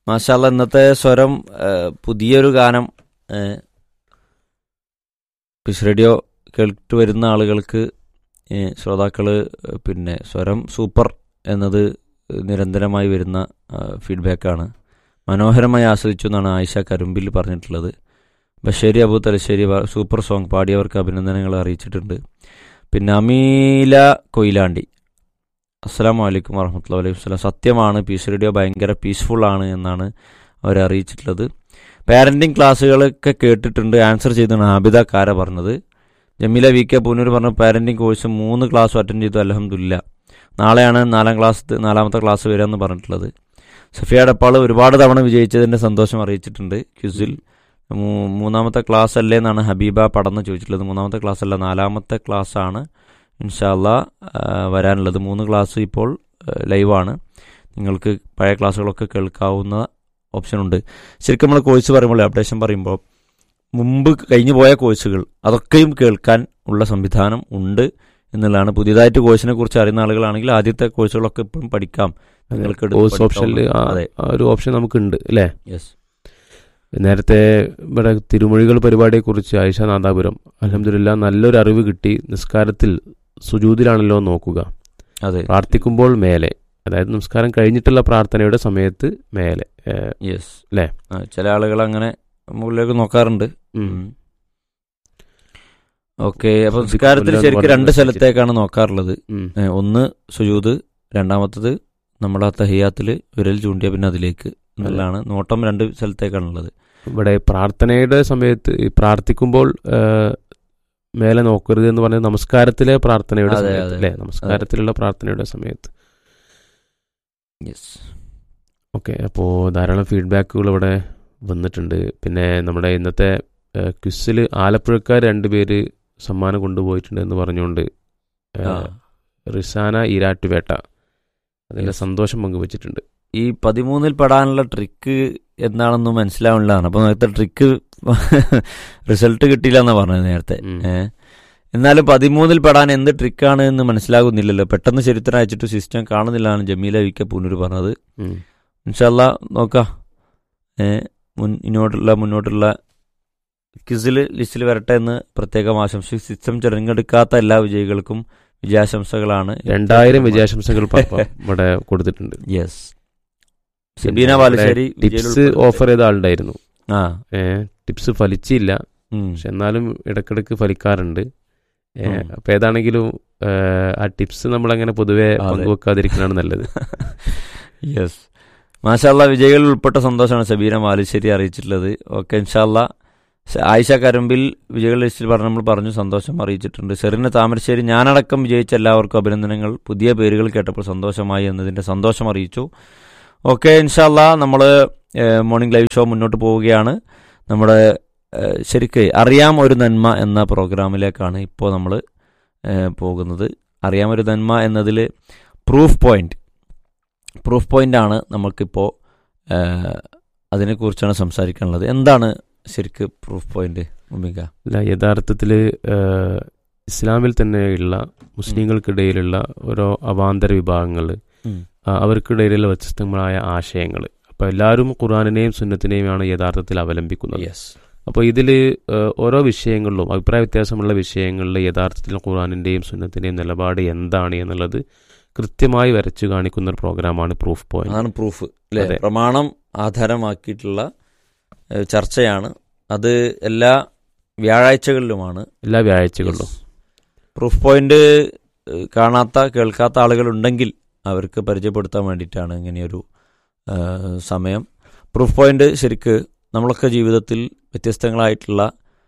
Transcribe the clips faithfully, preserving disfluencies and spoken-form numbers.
മാഷാ അല്ലാ, ഇന്നത്തെ സ്വരം പുതിയൊരു ഗാനം പീസ് റേഡിയോ കേട്ട് വരുന്ന ആളുകൾക്ക് ശ്രോതാക്കൾ പിന്നെ സ്വരം സൂപ്പർ എന്നത് നിരന്തരമായി വരുന്ന ഫീഡ്ബാക്കാണ്. മനോഹരമായി ആസ്വദിച്ചു എന്നാണ് ആയിഷ കരുമ്പിൽ പറഞ്ഞിട്ടുള്ളത്. ബഷേരി അബു തലശ്ശേരി സൂപ്പർ സോങ് പാടിയവർക്ക് അഭിനന്ദനങ്ങൾ അറിയിച്ചിട്ടുണ്ട്. പിന്നെ അമീല കൊയിലാണ്ടി അസ്സലാമു അലൈക്കും വറഹ്മത്തുള്ളാഹി വലൈക്കും സലാം. സത്യമാണ്, പീസ് റേഡിയോ ഭയങ്കര പീസ്ഫുൾ ആണ് എന്നാണ് അവർ അറിയിച്ചിട്ടുള്ളത്. പാരൻറ്റിങ് ക്ലാസ്സുകളൊക്കെ കേട്ടിട്ടുണ്ട്, ആൻസർ ചെയ്താണ് ആബിദ കാര പറഞ്ഞത്. ജമീല വി കെ പൂനൂർ പറഞ്ഞ പാരൻറ്റിങ് കോഴ്സ് മൂന്ന് ക്ലാസ്സും അറ്റൻഡ് ചെയ്തു, അൽഹംദുലില്ലാ. നാളെയാണ് നാലാം ക്ലാസ് നാലാമത്തെ ക്ലാസ് വരിക എന്ന് പറഞ്ഞിട്ടുള്ളത്. സഫിയ ഡപ്പാൾ ഒരുപാട് തവണ വിജയിച്ചതിൻ്റെ സന്തോഷം അറിയിച്ചിട്ടുണ്ട്. ക്യുസിൽ മൂന്നാമത്തെ ക്ലാസ് അല്ലേ എന്നാണ് ഹബീബ പടന്ന് ചോദിച്ചിട്ടുള്ളത്. മൂന്നാമത്തെ ക്ലാസ് അല്ല, നാലാമത്തെ ക്ലാസ് ആണ് ഇൻഷാ അല്ലാ വരാനുള്ളത്. മൂന്ന് ക്ലാസ് ഇപ്പോൾ ലൈവാണ്, നിങ്ങൾക്ക് പഴയ ക്ലാസ്സുകളൊക്കെ കേൾക്കാവുന്ന ഓപ്ഷനുണ്ട്. ശരിക്കും നമ്മൾ കോഴ്സ് പറയുമ്പോൾ അപ്ഡേഷൻ പറയുമ്പോൾ മുമ്പ് കഴിഞ്ഞു പോയ കോഴ്സുകൾ അതൊക്കെയും കേൾക്കാൻ ഉള്ള സംവിധാനം ഉണ്ട് എന്നുള്ളതാണ്. പുതിയതായിട്ട് കോഴ്സിനെ കുറിച്ച് അറിയുന്ന ആളുകളാണെങ്കിൽ ആദ്യത്തെ കോഴ്സുകളൊക്കെ ഇപ്പോഴും പഠിക്കാം. നിങ്ങൾക്ക് ഒരു ഓപ്ഷൻ നമുക്കുണ്ട് അല്ലേ? യെസ്. നേരത്തെ ഇവിടെ തിരുമൊഴികൾ പരിപാടിയെക്കുറിച്ച് ആയിഷ നാദാപുരം അൽഹംദുലില്ലാ നല്ലൊരു അറിവ് കിട്ടി. നിസ്കാരത്തിൽ സുജൂദിലാണല്ലോ നോക്കുക, അതെ, പ്രാർത്ഥിക്കുമ്പോൾ മേലെ, അതായത് നമസ്കാരം കഴിഞ്ഞിട്ടുള്ള പ്രാർത്ഥനയുടെ സമയത്ത് മേലെ. യെസ് അല്ലേ? ചില ആളുകൾ അങ്ങനെ മുകളിലേക്ക് നോക്കാറുണ്ട്. ഓക്കെ. അപ്പൊ നിസ്കാരത്തിൽ ശരിക്കും രണ്ട് സ്ഥലത്തേക്കാണ് നോക്കാറുള്ളത്. ഒന്ന് സുജൂദ്, രണ്ടാമത്തത് നമ്മുടെ തഹിയ്യാത്തിൽ വിരൽ ചൂണ്ടിയ പിന്നെ അതിലേക്ക് എന്നുള്ളതാണ്. നോട്ടം രണ്ട് സ്ഥലത്തേക്കാണുള്ളത്. ഇവിടെ പ്രാർത്ഥനയുടെ സമയത്ത് പ്രാർത്ഥിക്കുമ്പോൾ മേലെ നോക്കരുത് എന്ന് പറഞ്ഞത് നമസ്കാരത്തിലെ പ്രാർത്ഥനയുടെ സമയത്ത് അല്ലേ? നമസ്കാരത്തിലുള്ള പ്രാർത്ഥനയുടെ സമയത്ത്. യെസ്. ഓക്കെ. അപ്പോൾ ധാരാളം ഫീഡ്ബാക്കുകൾ ഇവിടെ വന്നിട്ടുണ്ട്. പിന്നെ നമ്മുടെ ഇന്നത്തെ ക്വിസിൽ ആലപ്പുഴക്കാർ രണ്ടുപേര് സമ്മാനം കൊണ്ടുപോയിട്ടുണ്ട് എന്ന് പറഞ്ഞുകൊണ്ട് റിസാന ഈരാറ്റുപേട്ട അതിൻ്റെ സന്തോഷം പങ്കുവച്ചിട്ടുണ്ട്. ഈ പതിമൂന്നിൽ പെടാനുള്ള ട്രിക്ക് എന്താണെന്ന് മനസ്സിലാവുന്നതാണ്. അപ്പോൾ നേരത്തെ ട്രിക്ക് റിസൾട്ട് കിട്ടിയില്ല എന്നാണ് പറഞ്ഞത് നേരത്തെ. ഏഹ് എന്നാലും പതിമൂന്നിൽ പെടാൻ എന്ത് ട്രിക്കാണ് എന്ന് മനസ്സിലാകുന്നില്ലല്ലോ. പെട്ടെന്ന് ചരിത്രം അയച്ചിട്ട് system കാണുന്നില്ലാണ് Jameela V K Poonoor പറഞ്ഞത്. ഇൻഷാ അല്ലാ നോക്കാം. ഏഹ് മുൻ ഇങ്ങോട്ടുള്ള മുന്നോട്ടുള്ള ക്വിസിൽ ലിസ്റ്റിൽ വരട്ടെ എന്ന് പ്രത്യേകം ആശംസിച്ച് സിസ്റ്റം തിരഞ്ഞെടുക്കാത്ത എല്ലാ വിജയികൾക്കും വിജയാശംസകളാണ്. രണ്ടായിരം വിജയാശംസകൾ ഇവിടെ കൊടുത്തിട്ടുണ്ട്. Yes. Shabeena Balussery tips offer ചെയ്ത ആളുണ്ടായിരുന്നു. ആ ടിപ്സ് ഫലിച്ചില്ല, പക്ഷെ എന്നാലും ഇടക്കിടക്ക് ഫലിക്കാറുണ്ട്. അപ്പൊ ഏതാണെങ്കിലും ആ ടിപ്സ് നമ്മളങ്ങനെ പൊതുവെ പങ്കുവെക്കാതിരിക്കലാണ് നല്ലത്. യെസ്. മാഷാ അല്ലാ, വിജയികളിൽ ഉൾപ്പെട്ട സന്തോഷമാണ് ഷബീന ബാലുശ്ശേരി അറിയിച്ചിട്ടുള്ളത്. ഓക്കെ, ഇൻഷാ അല്ലാ. ആയിഷ കരമ്പിൽ വിജയികൾ ലിസ്റ്റിൽ പറഞ്ഞ് നമ്മൾ പറഞ്ഞു, സന്തോഷം അറിയിച്ചിട്ടുണ്ട്. സെറിന് താമരശ്ശേരി ഞാനടക്കം വിജയിച്ച എല്ലാവർക്കും അഭിനന്ദനങ്ങൾ, പുതിയ പേരുകൾ കേട്ടപ്പോൾ സന്തോഷമായി എന്നതിൻ്റെ സന്തോഷം അറിയിച്ചു. ഓക്കെ, ഇൻഷാ അല്ലാ നമ്മൾ മോർണിംഗ് ലൈവ് ഷോ മുന്നോട്ട് പോവുകയാണ്. നമ്മുടെ ശരിക്ക് അറിയാം ഒരു നന്മ എന്ന പ്രോഗ്രാമിലേക്കാണ് ഇപ്പോൾ നമ്മൾ പോകുന്നത്. അറിയാം ഒരു നന്മ എന്നതിൽ പ്രൂഫ് പോയിന്റ് പ്രൂഫ് പോയിൻ്റാണ് നമുക്കിപ്പോൾ അതിനെക്കുറിച്ചാണ് സംസാരിക്കാനുള്ളത്. എന്താണ് ശരിക്ക് പ്രൂഫ് പോയിന്റ് മുമ്പിക? അല്ല, യഥാർത്ഥത്തിൽ ഇസ്ലാമിൽ തന്നെയുള്ള മുസ്ലിങ്ങൾക്കിടയിലുള്ള ഓരോ അവാന്തര വിഭാഗങ്ങൾ, അവർക്കിടയിലുള്ള വ്യത്യസ്തങ്ങളായ ആശയങ്ങൾ. അപ്പോൾ എല്ലാവരും ഖുർആനിനെയും സുന്നത്തിനെയുമാണ് യഥാർത്ഥത്തിൽ അവലംബിക്കുന്നത്. അപ്പോൾ ഇതിൽ ഓരോ വിഷയങ്ങളിലും അഭിപ്രായ വ്യത്യാസമുള്ള വിഷയങ്ങളിൽ യഥാർത്ഥത്തിൽ ഖുർആനിൻ്റെയും സുന്നത്തിൻ്റെയും നിലപാട് എന്താണ് എന്നുള്ളത് കൃത്യമായി വരച്ചു കാണിക്കുന്ന ഒരു പ്രോഗ്രാമാണ് പ്രൂഫ് പോയിന്റ്. അതാണ് പ്രൂഫ് അല്ലേ? പ്രമാണം ആധാരമാക്കിയിട്ടുള്ള ചർച്ചയാണ് അത്. എല്ലാ വ്യാഴാഴ്ചകളിലുമാണ്. എല്ലാ വ്യാഴാഴ്ചകളിലും പ്രൂഫ് പോയിന്റ് കാണാത്ത കേൾക്കാത്ത ആളുകളുണ്ടെങ്കിൽ അവർക്ക് പരിചയപ്പെടുത്താൻ വേണ്ടിയിട്ടാണ് ഇങ്ങനെയൊരു സമയം. പ്രൂഫ് പോയിന്റ് ശരിക്ക് നമ്മളൊക്കെ ജീവിതത്തിൽ വ്യത്യസ്തങ്ങളായിട്ടുള്ള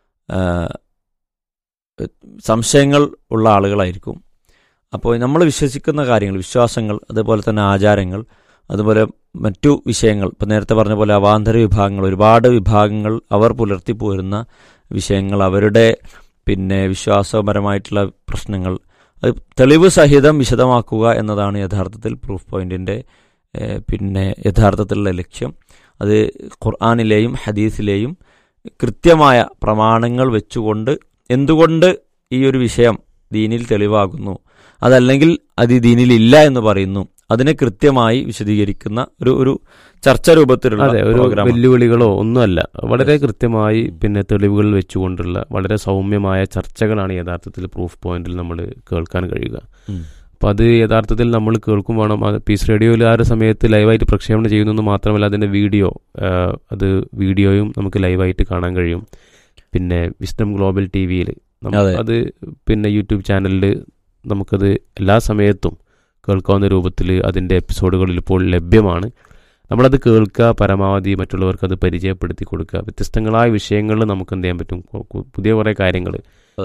സംശയങ്ങൾ ഉള്ള ആളുകളായിരിക്കും. അപ്പോൾ നമ്മൾ വിശ്വസിക്കുന്ന കാര്യങ്ങൾ, വിശ്വാസങ്ങൾ, അതുപോലെ തന്നെ ആചാരങ്ങൾ, അതുപോലെ മറ്റു വിഷയങ്ങൾ, ഇപ്പം നേരത്തെ പറഞ്ഞ പോലെ അവാന്തര വിഭാഗങ്ങൾ, ഒരുപാട് വിഭാഗങ്ങൾ അവർ പുലർത്തി പോരുന്ന വിഷയങ്ങൾ, അവരുടെ പിന്നെ വിശ്വാസപരമായിട്ടുള്ള പ്രശ്നങ്ങൾ, അത് തെളിവ് സഹിതം വിശദമാക്കുക എന്നതാണ് യഥാർത്ഥത്തിൽ പ്രൂഫ് പോയിന്റിൻ്റെ പിന്നെ യഥാർത്ഥത്തിലുള്ള ലക്ഷ്യം. അത് ഖുർആനിലെയും ഹദീസിലെയും കൃത്യമായ പ്രമാണങ്ങൾ വെച്ചുകൊണ്ട് എന്തുകൊണ്ട് ഈ ഒരു വിഷയം ദീനിൽ തെളിവാകുന്നു, അതല്ലെങ്കിൽ അത് ദീനിൽ ഇല്ല എന്ന് പറയുന്നു, അതിനെ കൃത്യമായി വിശദീകരിക്കുന്ന ഒരു ഒരു ചർച്ച രൂപത്തിലുള്ള അതെ, ഒരു വെല്ലുവിളികളോ ഒന്നുമല്ല, വളരെ കൃത്യമായി പിന്നെ തെളിവുകൾ വെച്ചുകൊണ്ടുള്ള വളരെ സൗമ്യമായ ചർച്ചകളാണ് യഥാർത്ഥത്തിൽ പ്രൂഫ് പോയിന്റിൽ നമ്മൾ കേൾക്കാൻ കഴിയുക. അപ്പോൾ അത് യഥാർത്ഥത്തിൽ നമ്മൾ കേൾക്കും വേണം. പീസ് റേഡിയോയിൽ ആ ഒരു സമയത്ത് ലൈവായിട്ട് പ്രക്ഷേപണം ചെയ്യുന്നതെന്ന് മാത്രമല്ല, അതിൻ്റെ വീഡിയോ അത് വീഡിയോയും നമുക്ക് ലൈവായിട്ട് കാണാൻ കഴിയും. പിന്നെ വിസ്ഡം ഗ്ലോബൽ ടി വിയിൽ അത് പിന്നെ യൂട്യൂബ് ചാനലിൽ നമുക്കത് എല്ലാ സമയത്തും കേൾക്കാവുന്ന രൂപത്തിൽ അതിൻ്റെ എപ്പിസോഡുകളിൽ ഇപ്പോൾ ലഭ്യമാണ്. നമ്മളത് കേൾക്കുക, പരമാവധി മറ്റുള്ളവർക്ക് അത് പരിചയപ്പെടുത്തി കൊടുക്കുക. വ്യത്യസ്തങ്ങളായ വിഷയങ്ങളിൽ നമുക്ക് എന്ത് ചെയ്യാൻ പറ്റും, പുതിയ കുറേ കാര്യങ്ങൾ.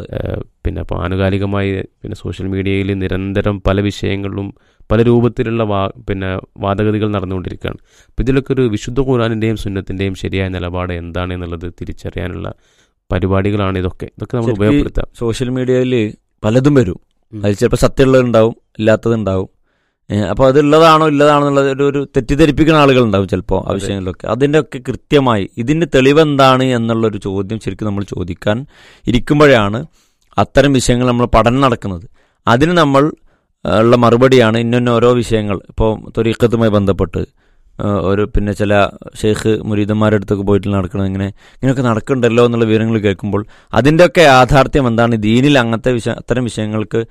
പിന്നെ അപ്പോൾ ആനുകാലികമായി പിന്നെ സോഷ്യൽ മീഡിയയിൽ നിരന്തരം പല വിഷയങ്ങളിലും പല രൂപത്തിലുള്ള വാ പിന്നെ വാദഗതികൾ നടന്നുകൊണ്ടിരിക്കുകയാണ്. അപ്പോൾ ഇതിലൊക്കെ ഒരു വിശുദ്ധ ഖുർആനിൻ്റെയും സുന്നത്തിൻ്റെയും ശരിയായ നിലപാട് എന്താണ് എന്നുള്ളത് തിരിച്ചറിയാനുള്ള പരിപാടികളാണ് ഇതൊക്കെ. ഇതൊക്കെ നമ്മൾ ഉപയോഗപ്പെടുത്താം. സോഷ്യൽ മീഡിയയിൽ പലതും വരും, അതിൽ ചിലപ്പോൾ സത്യമുള്ളതുണ്ടാവും, ഇല്ലാത്തതുണ്ടാവും. അപ്പോൾ അതുള്ളതാണോ ഇല്ലതാണോ എന്നുള്ളത് ഒരു ഒരു തെറ്റിദ്ധരിപ്പിക്കുന്ന ആളുകളുണ്ടാവും ചിലപ്പോൾ ആ വിഷയങ്ങളിലൊക്കെ. അതിൻ്റെ ഒക്കെ കൃത്യമായി ഇതിൻ്റെ തെളിവെന്താണ് എന്നുള്ളൊരു ചോദ്യം ശരിക്കും നമ്മൾ ചോദിക്കാൻ ഇരിക്കുമ്പോഴാണ് അത്തരം വിഷയങ്ങൾ നമ്മൾ പഠനം നടക്കുന്നത്. അതിന് നമ്മൾ ഉള്ള മറുപടിയാണ് ഇന്ന ഓരോ വിഷയങ്ങൾ. ഇപ്പോൾ ത്വരീഖത്തുമായി ബന്ധപ്പെട്ട് ഒരു പിന്നെ ചില ഷെയ്ഖ് മുരീദന്മാരുടെ അടുത്തൊക്കെ പോയിട്ട് നടക്കണം, ഇങ്ങനെ ഇങ്ങനെയൊക്കെ നടക്കുന്നുണ്ടല്ലോ എന്നുള്ള വിവരങ്ങൾ കേൾക്കുമ്പോൾ അതിൻ്റെയൊക്കെ യാഥാർത്ഥ്യം എന്താണ്, ദീനിൽ അങ്ങനത്തെ വിഷയ അത്തരം വിഷയങ്ങൾക്ക്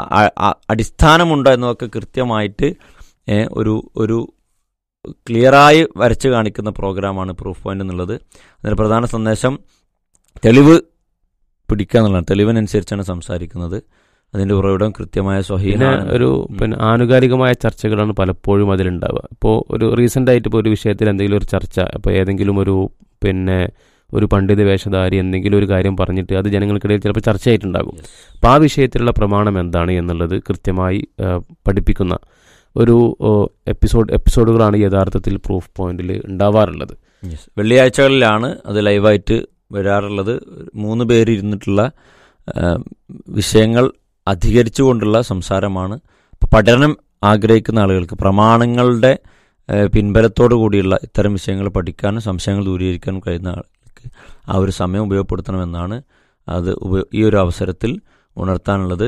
അടിസ്ഥാനമുണ്ടോ എന്നതൊക്കെ കൃത്യമായിട്ട് ഒരു ഒരു ക്ലിയറായി വരച്ച് കാണിക്കുന്ന പ്രോഗ്രാമാണ് പ്രൂഫ് പോയിന്റ് എന്നുള്ളത്. അതിൻ്റെ പ്രധാന സന്ദേശം തെളിവ് പിടിക്കുക എന്നുള്ളതാണ്. തെളിവിനനുസരിച്ചാണ് സംസാരിക്കുന്നത്. അതിൻ്റെ ഉറവിടം കൃത്യമായ സ്വഹീഹ ഒരു പിന്നെ ആനുകാലികമായ ചർച്ചകളാണ് പലപ്പോഴും അതിലുണ്ടാവുക. ഇപ്പോൾ ഒരു റീസെൻ്റ് ആയിട്ട് ഇപ്പോൾ ഒരു വിഷയത്തിൽ എന്തെങ്കിലും ഒരു ചർച്ച, ഇപ്പോൾ ഏതെങ്കിലും ഒരു പിന്നെ ഒരു പണ്ഡിത വേഷധാരി എന്തെങ്കിലും ഒരു കാര്യം പറഞ്ഞിട്ട് അത് ജനങ്ങൾക്കിടയിൽ ചിലപ്പോൾ ചർച്ചയായിട്ടുണ്ടാകും. അപ്പോൾ ആ വിഷയത്തിലുള്ള പ്രമാണം എന്താണ് എന്നുള്ളത് കൃത്യമായി പഠിപ്പിക്കുന്ന ഒരു എപ്പിസോഡ് എപ്പിസോഡുകളാണ് യഥാർത്ഥത്തിൽ പ്രൂഫ് പോയിന്റിൽ ഉണ്ടാവാറുള്ളത്. വെള്ളിയാഴ്ചകളിലാണ് അത് ലൈവായിട്ട് വരാറുള്ളത്. മൂന്ന് പേര് ഇരുന്നിട്ടുള്ള വിഷയങ്ങൾ അധികരിച്ചുകൊണ്ടുള്ള സംസാരമാണ്. അപ്പോൾ പഠനം ആഗ്രഹിക്കുന്ന ആളുകൾക്ക് പ്രമാണങ്ങളുടെ പിൻബലത്തോടു കൂടിയുള്ള ഇത്തരം വിഷയങ്ങൾ പഠിക്കാനും സംശയങ്ങൾ ദൂരീകരിക്കാനും കഴിയുന്ന ആളുകൾക്ക് ആ ഒരു സമയം ഉപയോഗപ്പെടുത്തണമെന്നാണ് അത് ഈ ഒരു അവസരത്തിൽ ഉണർത്താനുള്ളത്.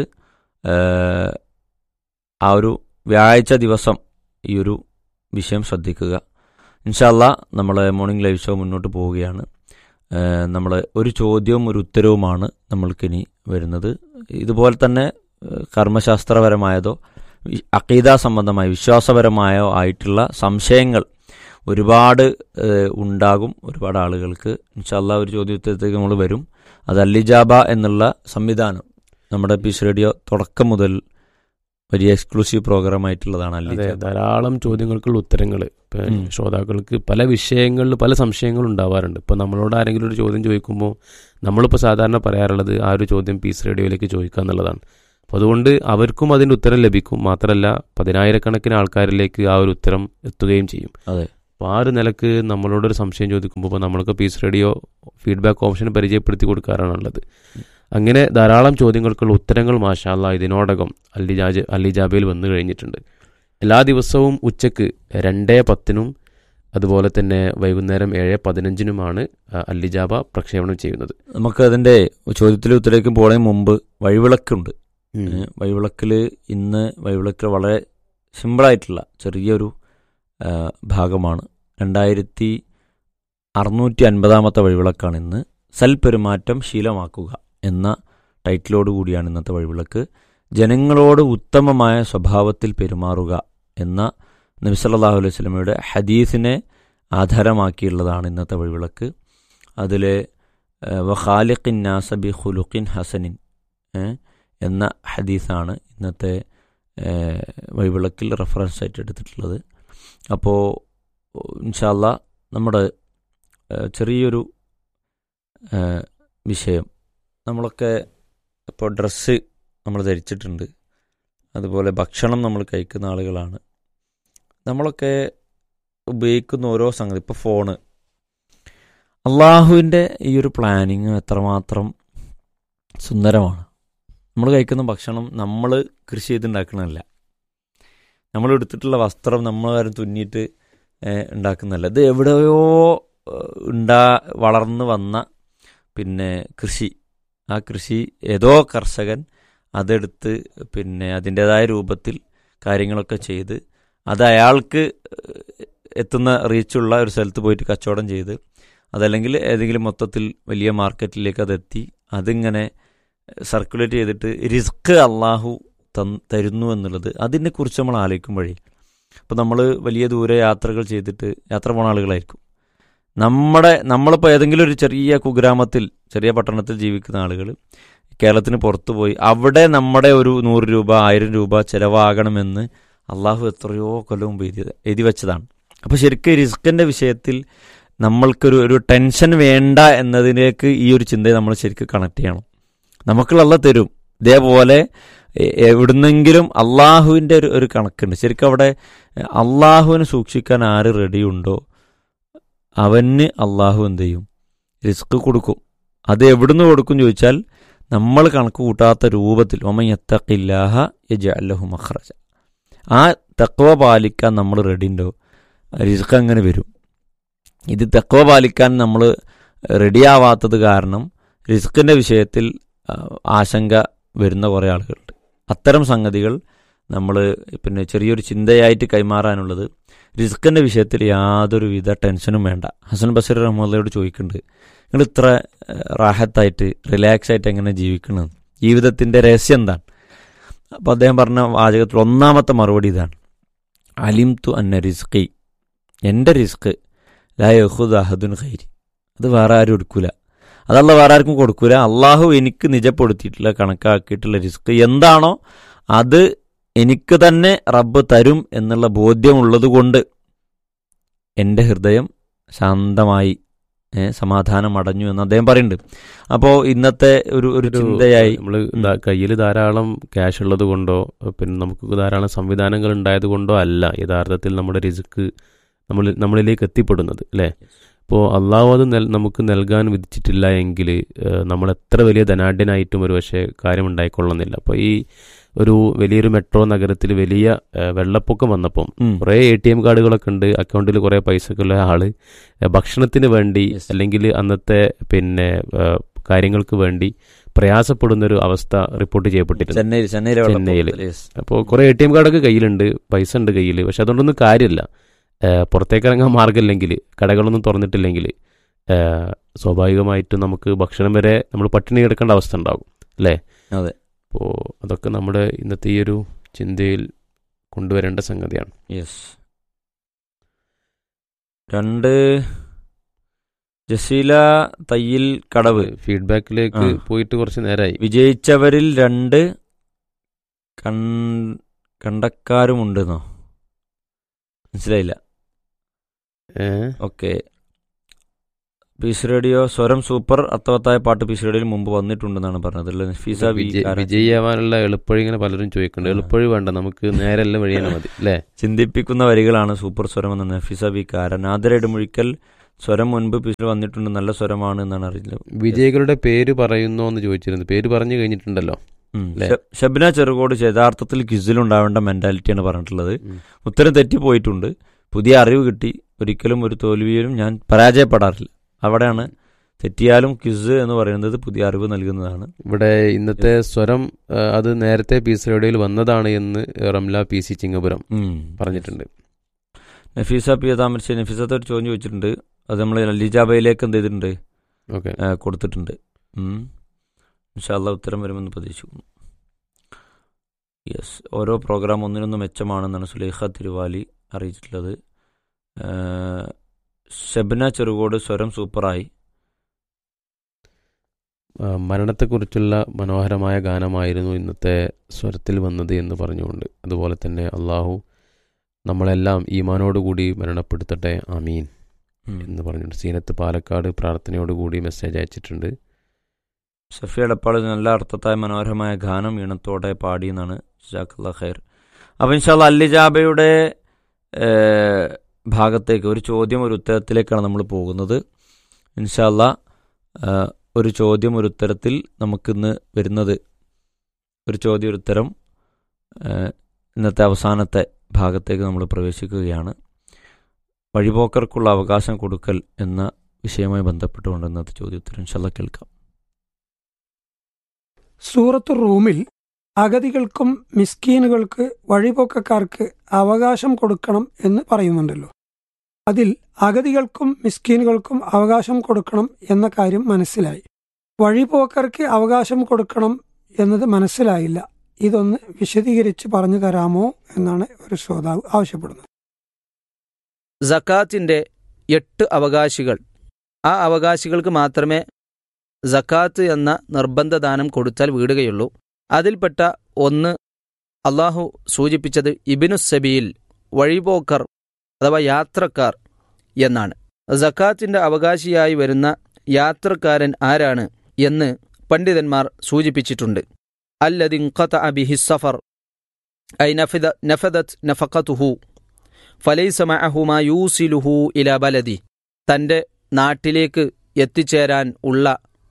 ആ ഒരു വ്യാഴാഴ്ച ദിവസം ഈ ഒരു വിഷയം ശ്രദ്ധിക്കുക. ഇൻഷാ അല്ലാഹ് നമ്മൾ മോർണിംഗ് ലൈവ് ഷോ മുന്നോട്ട് പോവുകയാണ്. നമ്മൾ ഒരു ചോദ്യവും ഒരു ഉത്തരവുമാണ് നമ്മൾക്കിനി വരുന്നത്. ഇതുപോലെ തന്നെ കർമ്മശാസ്ത്രപരമായതോ അഖീദ സംബന്ധമായ വിശ്വാസപരമായോ ആയിട്ടുള്ള സംശയങ്ങൾ ഒരുപാട് ഉണ്ടാകും ഒരുപാട് ആളുകൾക്ക്. ഇൻഷാ അല്ലാഹ് ഒരു ചോദ്യോത്തരത്തേക്ക് നമ്മൾ വരും. അത് അല്ലിജാബ എന്നുള്ള സംവിധാനം നമ്മുടെ പീസ് റേഡിയോ തുടക്കം മുതൽ വലിയ എക്സ്ക്ലൂസീവ് പ്രോഗ്രാം ആയിട്ടുള്ളതാണ്. അതെ, ധാരാളം ചോദ്യങ്ങൾക്കുള്ള ഉത്തരങ്ങൾ ശ്രോതാക്കൾക്ക് പല വിഷയങ്ങളിൽ പല സംശയങ്ങളും ഉണ്ടാവാറുണ്ട്. ഇപ്പോൾ നമ്മളോട് ആരെങ്കിലും ഒരു ചോദ്യം ചോദിക്കുമ്പോൾ നമ്മളിപ്പോൾ സാധാരണ പറയാറുള്ളത് ആ ഒരു ചോദ്യം പീസ് റേഡിയോയിലേക്ക് ചോദിക്കുക എന്നുള്ളതാണ്. അപ്പോൾ അതുകൊണ്ട് അവർക്കും അതിൻ്റെ ഉത്തരം ലഭിക്കും. മാത്രമല്ല പതിനായിരക്കണക്കിന് ആൾക്കാരിലേക്ക് ആ ഒരു ഉത്തരം എത്തുകയും ചെയ്യും. അതെ, അപ്പോൾ ആ ഒരു നിലക്ക് നമ്മളോടൊരു സംശയം ചോദിക്കുമ്പോൾ ഇപ്പോൾ നമ്മൾക്ക് പീസ് റേഡിയോ ഫീഡ്ബാക്ക് ഓപ്ഷൻ പരിചയപ്പെടുത്തി കൊടുക്കാറാണുള്ളത്. അങ്ങനെ ധാരാളം ചോദ്യങ്ങൾക്കുള്ള ഉത്തരങ്ങൾ മാഷാ അല്ലാഹ് ഇതിനോടകം അല്ലിജാജ് അല്ലിജാബയിൽ വന്നു കഴിഞ്ഞിട്ടുണ്ട്. എല്ലാ ദിവസവും ഉച്ചക്ക് രണ്ടേ പത്തിനും അതുപോലെ തന്നെ വൈകുന്നേരം ഏഴ് പതിനഞ്ചിനുമാണ് അല്ലിജാബ പ്രക്ഷേപണം ചെയ്യുന്നത്. നമുക്ക് അതിൻ്റെ ചോദ്യത്തിലും ഉത്തരേക്കും പോകുന്നതിന് മുമ്പ് വഴിവിളക്കുണ്ട്. വഴിവിളക്കിൽ ഇന്ന് വഴിവിളക്കിൽ വളരെ സിമ്പിളായിട്ടുള്ള ചെറിയൊരു ഭാഗമാണ്. രണ്ടായിരത്തി അറുന്നൂറ്റി അൻപതാമത്തെ വഴിവിളക്കാണ് ഇന്ന്. സൽപെരുമാറ്റം ശീലമാക്കുക എന്ന ടൈറ്റിലോട് കൂടിയാണ് ഇന്നത്തെ വഴിവിളക്ക്. ജനങ്ങളോട് ഉത്തമമായ സ്വഭാവത്തിൽ പെരുമാറുക എന്ന നബി സല്ലല്ലാഹു അലൈഹി വസല്ലമയുടെ ഹദീസിനെ ആധാരമാക്കിയുള്ളതാണ് ഇന്നത്തെ വഴിവിളക്ക്. അതിൽ വഖാലിഖിൻ നാസ ബി ഖുലുഖിൻ ഹസനിൻ എന്ന ഹദീസാണ് ഇന്നത്തെ വഴിവിളക്കിൽ റെഫറൻസ് ആയിട്ട് എടുത്തിട്ടുള്ളത്. അപ്പോൾ ഇൻഷാ അല്ലാഹ് നമ്മുടെ ചെറിയൊരു വിഷയം, നമ്മളൊക്കെ ഇപ്പോൾ ഡ്രസ്സ് നമ്മൾ ധരിച്ചിട്ടുണ്ട്, അതുപോലെ ഭക്ഷണം നമ്മൾ കഴിക്കുന്ന ആളുകളാണ്. നമ്മളൊക്കെ ഉപയോഗിക്കുന്ന ഓരോ സംഗതി, ഇപ്പോൾ ഫോണ്, അള്ളാഹുവിൻ്റെ ഈ ഒരു പ്ലാനിങ് എത്രമാത്രം സുന്ദരമാണ്. നമ്മൾ കഴിക്കുന്ന ഭക്ഷണം നമ്മൾ കൃഷി ചെയ്തുണ്ടാക്കണമല്ല, നമ്മൾ എടുത്തിട്ടുള്ള വസ്ത്രം നമ്മൾ ആരും തുന്നിയിട്ട് ഉണ്ടാക്കുന്നതല്ല. ഇത് എവിടെയോ ഉണ്ടാ വളർന്നു വന്ന പിന്നെ കൃഷി, ആ കൃഷി ഏതോ കർഷകൻ അതെടുത്ത് പിന്നെ അതിൻ്റേതായ രൂപത്തിൽ കാര്യങ്ങളൊക്കെ ചെയ്ത് അത് അയാൾക്ക് എത്തുന്ന റീച്ചുള്ള ഒരു സ്ഥലത്ത് പോയിട്ട് കച്ചവടം ചെയ്ത്, അതല്ലെങ്കിൽ ഏതെങ്കിലും മൊത്തത്തിൽ വലിയ മാർക്കറ്റിലേക്ക് അതെത്തി അതിങ്ങനെ സർക്കുലേറ്റ് ചെയ്തിട്ട് റിസ്ക് അള്ളാഹു തന്ന് തരുന്നു എന്നുള്ളത് അതിനെക്കുറിച്ച് നമ്മൾ ആലോചിക്കുമ്പോഴേ, അപ്പോൾ നമ്മൾ വലിയ ദൂരെ യാത്രകൾ ചെയ്തിട്ട് യാത്ര പോണ ആളുകളായിരിക്കും. നമ്മുടെ നമ്മളിപ്പോൾ ഏതെങ്കിലും ഒരു ചെറിയ കുഗ്രാമത്തിൽ ചെറിയ പട്ടണത്തിൽ ജീവിക്കുന്ന ആളുകൾ കേരളത്തിന് പുറത്തു പോയി അവിടെ നമ്മുടെ ഒരു നൂറ് രൂപ ആയിരം രൂപ ചിലവാകണമെന്ന് അള്ളാഹു എത്രയോ കൊല്ലം മുമ്പ് എഴുതി എഴുതി വെച്ചതാണ്. അപ്പോൾ ശരിക്കും റിസ്കിൻ്റെ വിഷയത്തിൽ നമ്മൾക്കൊരു ഒരു ടെൻഷൻ വേണ്ട എന്നതിലേക്ക് ഈ ഒരു ചിന്തയെ നമ്മൾ ശരിക്കും കണക്ട് ചെയ്യണം. നമുക്കുള്ള അള്ളാഹ് തരും. ഇതേപോലെ എവിടുന്നെങ്കിലും അള്ളാഹുവിൻ്റെ ഒരു ഒരു കണക്കുണ്ട്. ശരിക്കും അവിടെ അള്ളാഹുവിനെ സൂക്ഷിക്കാൻ ആര് റെഡിയുണ്ടോ അവന് അള്ളാഹു എന്ത് ചെയ്യും? റിസ്ക് കൊടുക്കും. അത് എവിടുന്ന് കൊടുക്കും ചോദിച്ചാൽ നമ്മൾ കണക്ക് കൂട്ടാത്ത രൂപത്തിൽ ഒമൻ യത്തഖില്ലാഹ യജ്അൽ ലഹു മഖ്റജ. ആ തഖ്വ പാലിക്കാൻ നമ്മൾ റെഡി ഉണ്ടോ, റിസ്ക് അങ്ങനെ വരും. ഇത് തഖ്വ പാലിക്കാൻ നമ്മൾ റെഡിയാവാത്തത് കാരണം റിസ്കിൻ്റെ വിഷയത്തിൽ ആശങ്ക വരുന്ന കുറേ ആളുകളുണ്ട്. അത്തരം സംഗതികൾ നമ്മൾ പിന്നെ ചെറിയൊരു ചിന്തയായിട്ട് കൈമാറാനുള്ളത്, റിസ്കിൻ്റെ വിഷയത്തിൽ യാതൊരുവിധ ടെൻഷനും വേണ്ട. ഹസൻ ബസീർ റഹ്മത്തുള്ളാഹിയോട് ചോദിക്കുന്നുണ്ട്, നിങ്ങൾ ഇത്ര റാഹത്തായിട്ട് റിലാക്സ് ആയിട്ട് എങ്ങനെ ജീവിക്കണം, ജീവിതത്തിൻ്റെ രഹസ്യം എന്താണ്? അപ്പോൾ അദ്ദേഹം പറഞ്ഞ വാചകത്തിൽ ഒന്നാമത്തെ മറുപടി ഇതാണ്: അലിം തു അന്ന റിസ്കി, എൻ്റെ റിസ്ക് ലാ യഖുദു അഹദുൻ ഖൈരി, അത് വേറെ ആരും എടുക്കൂല, അതല്ല വേറെ ആർക്കും കൊടുക്കൂല. അള്ളാഹു എനിക്ക് നിജപ്പെടുത്തിയിട്ടുള്ള കണക്കാക്കിയിട്ടുള്ള റിസ്ക് എന്താണോ അത് എനിക്ക് തന്നെ റബ്ബ് തരും എന്നുള്ള ബോധ്യമുള്ളത് കൊണ്ട് എൻ്റെ ഹൃദയം ശാന്തമായി സമാധാനം അടഞ്ഞു എന്ന് അദ്ദേഹം പറയുന്നുണ്ട്. അപ്പോൾ ഇന്നത്തെ ഒരു ഒരു ചിന്തയായി നമ്മൾ കയ്യിൽ ധാരാളം ക്യാഷ് ഉള്ളത് കൊണ്ടോ പിന്നെ നമുക്ക് ധാരാളം സംവിധാനങ്ങൾ ഉണ്ടായത് കൊണ്ടോ അല്ല യഥാർത്ഥത്തിൽ നമ്മുടെ റിസ്ക് നമ്മൾ നമ്മളിലേക്ക് എത്തിപ്പെടുന്നത്, അല്ലേ? അപ്പോൾ അള്ളാഹു അത് നൽ നമുക്ക് നൽകാൻ വിധിച്ചിട്ടില്ല എങ്കിൽ നമ്മൾ എത്ര വലിയ ധനാഢ്യനായിട്ടും ഒരു പക്ഷേ കാര്യം ഉണ്ടായിക്കൊള്ളുന്നില്ല. അപ്പോൾ ഈ ഒരു വലിയൊരു മെട്രോ നഗരത്തിൽ വലിയ വെള്ളപ്പൊക്കം വന്നപ്പം കുറേ എ ടി എം കാർഡുകളൊക്കെ ഉണ്ട്, അക്കൗണ്ടിൽ കുറേ പൈസക്കുള്ള ആള് ഭക്ഷണത്തിന് വേണ്ടി അല്ലെങ്കിൽ അന്നത്തെ പിന്നെ കാര്യങ്ങൾക്ക് വേണ്ടി പ്രയാസപ്പെടുന്നൊരു അവസ്ഥ റിപ്പോർട്ട് ചെയ്യപ്പെട്ടിട്ടുണ്ട് ചെന്നൈയിൽ. അപ്പോൾ കുറേ എ ടി എം കാർഡൊക്കെ കയ്യിലുണ്ട്, പൈസ ഉണ്ട് കയ്യിൽ, പക്ഷെ അതുകൊണ്ടൊന്നും കാര്യമില്ല. പുറത്തേക്ക് ഇറങ്ങാൻ മാർഗ്ഗമില്ലെങ്കിൽ, കടകളൊന്നും തുറന്നിട്ടില്ലെങ്കിൽ സ്വാഭാവികമായിട്ടും നമുക്ക് ഭക്ഷണം വരെ നമ്മൾ പട്ടിണി കിടക്കേണ്ട അവസ്ഥ ഉണ്ടാകും, അല്ലേ? അതെ. അപ്പോൾ അതൊക്കെ നമ്മുടെ ഇന്നത്തെ ഈ ഒരു ചിന്തയിൽ കൊണ്ടുവരേണ്ട സംഗതിയാണ്. യെസ്. രണ്ട് ജസീല തയ്യിൽ കടവ് ഫീഡ്ബാക്കിലേക്ക് പോയിട്ട് കുറച്ച് നേരമായി. വിജയിച്ചവരിൽ രണ്ട് കണ്ടക്കാരുമുണ്ടെന്നോ മനസ്സിലായില്ല. ഓക്കെ. പീസ് റേഡിയോ സ്വരം സൂപ്പർ അർത്ഥവത്തായ പാട്ട് പീസ് റേഡിയോയിൽ മുമ്പ് വന്നിട്ടുണ്ടെന്നാണ് പറഞ്ഞത്. വിജയിയാവാനുള്ള എളുപ്പവഴി ഇങ്ങനെ പലരും ചോദിക്കുന്നുണ്ട്. എളുപ്പവഴി വേണ്ട, നമുക്ക് നേരല്ല വഴിയാണ് മതി, അല്ലേ? ചിന്തിപ്പിക്കുന്ന വരികളാണ് സൂപ്പർ സ്വരം എന്നാണ് നഫീസ ബി കാരൻ. ആദരയുടെ മുഴിക്കൽ സ്വരം മുൻപ് പീസിൽ വന്നിട്ടുണ്ട്, നല്ല സ്വരമാണ് എന്നാണ് അറിയുന്നത്. വിജയികളുടെ പേര് പറയുന്നോ എന്ന് ചോദിച്ചിരുന്നു. പേര് പറഞ്ഞു കഴിഞ്ഞിട്ടുണ്ടല്ലോ. ഷബ്ന ചെറുകോട് യഥാർത്ഥത്തിൽ ക്വിസിലുണ്ടാവേണ്ട മെന്റാലിറ്റിയാണ് പറഞ്ഞിട്ടുള്ളത്. ഉത്തരം തെറ്റിപ്പോയിട്ടുണ്ട്, പുതിയ അറിവ് കിട്ടി, ഒരിക്കലും ഒരു തോൽവിയിലും ഞാൻ പരാജയപ്പെടാറില്ല. അവിടെയാണ് തെറ്റിയാലും ക്വിസ് എന്ന് പറയുന്നത് പുതിയ അറിവ് നൽകുന്നതാണ്. ഇവിടെ ഇന്നത്തെ സ്വരം അത് നേരത്തെ പീസ് റേഡിയോയിൽ വന്നതാണ് എന്ന് റംല പി സി ചിങ്ങപുരം പറഞ്ഞിട്ടുണ്ട്. നഫീസ പി താമരശ്ശേരി നഫീസത്തെ ഒരു ചോദ്യം ചോദിച്ചിട്ടുണ്ട്, അത് നമ്മൾ ലിജാബയിലേക്ക് എന്ത് ചെയ്തിട്ടുണ്ട്, കൊടുത്തിട്ടുണ്ട്. ഇൻഷാ അല്ലാഹ് ഉത്തരം വരുമെന്ന് പ്രതീക്ഷിക്കുന്നു. യെസ്. ഓരോ പ്രോഗ്രാം ഒന്നിനൊന്ന് മെച്ചമാണെന്നാണ് സുലൈഖ തിരുവാലി അറിയിച്ചിട്ടുള്ളത്. ഷബ്ന ചെറുകോട് സ്വരം സൂപ്പറായി. മരണത്തെക്കുറിച്ചുള്ള മനോഹരമായ ഗാനമായിരുന്നു ഇന്നത്തെ സ്വരത്തിൽ വന്നത് എന്ന് പറഞ്ഞുകൊണ്ട്, അതുപോലെ തന്നെ അള്ളാഹു നമ്മളെല്ലാം ഈമാനോടുകൂടി മരണപ്പെടുത്തട്ടെ, ആമീൻ എന്ന് പറഞ്ഞിട്ടുണ്ട്. സീനത്ത് പാലക്കാട് പ്രാർത്ഥനയോടുകൂടി മെസ്സേജ് അയച്ചിട്ടുണ്ട്. സഫി അടപ്പാട് നല്ല അർത്ഥത്തായ മനോഹരമായ ഗാനം ഈണത്തോടെ പാടി എന്നാണ്. ജസാക്കല്ലാഹ് ഖൈർ. അപ്പോൾ ഇൻഷാ അല്ലാഹ് അല്ലിജാബയുടെ ഭാഗത്തേക്ക് ഒരു ചോദ്യം ഒരു ഉത്തരത്തിലേക്കാണ് നമ്മൾ പോകുന്നത്. ഇൻഷാ അല്ലാഹ് ഒരു ചോദ്യം ഒരു ഉത്തരത്തിൽ നമുക്കിന്ന് വരുന്നത് ഒരു ചോദ്യം ഒരു ഉത്തരം ഇന്നത്തെ അവസാനത്തെ ഭാഗത്തേക്ക് നമ്മൾ പ്രവേശിക്കുകയാണ്. വഴിപോക്കർക്കുള്ള അവകാശം കൊടുക്കൽ എന്ന വിഷയവുമായി ബന്ധപ്പെട്ടുകൊണ്ട് ഇന്നത്തെ ചോദ്യോത്തരം ഇൻഷാ അല്ലാഹ് കേൾക്കാം. സൂറത്തുർ റൂമിൽ അഗതികൾക്കും മിസ്കീനുകൾക്ക് വഴിപോക്കക്കാർക്ക് അവകാശം കൊടുക്കണം എന്ന് പറയുന്നുണ്ടല്ലോ. അതിൽ അഗതികൾക്കും മിസ്കീനുകൾക്കും അവകാശം കൊടുക്കണം എന്ന കാര്യം മനസ്സിലായി. വഴിപോക്കർക്ക് അവകാശം കൊടുക്കണം എന്നത് മനസ്സിലായില്ല. ഇതൊന്ന് വിശദീകരിച്ച് പറഞ്ഞു തരാമോ എന്നാണ് ഒരു ശ്രോതാവ് ആവശ്യപ്പെടുന്നത്. സക്കാത്തിന്റെ എട്ട് അവകാശികൾ, ആ അവകാശികൾക്ക് മാത്രമേ സക്കാത്ത് എന്ന നിർബന്ധദാനം കൊടുത്താൽ വീടുകയുള്ളൂ. അതിൽപ്പെട്ട ഒന്ന് അള്ളാഹു സൂചിപ്പിച്ചത് ഇബ്നു സബീൽ, വഴിപോക്കർ അഥവാ യാത്രക്കാർ എന്നാണ്. സക്കാത്തിന്റെ അവകാശിയായി വരുന്ന യാത്രക്കാരൻ ആരാണ് എന്ന് പണ്ഡിതന്മാർ സൂചിപ്പിച്ചിട്ടുണ്ട്. അല്ലദി ഖതഅ ബിഹി സഫർ ഐ നഫദ നഫദത് നഫഖതുഹു ഫലൈസ മഅഹു മാ യൂസിലുഹു ഇലാ ബലദി. തൻ്റെ നാട്ടിലേക്ക് എത്തിച്ചേരാൻ ഉള്ള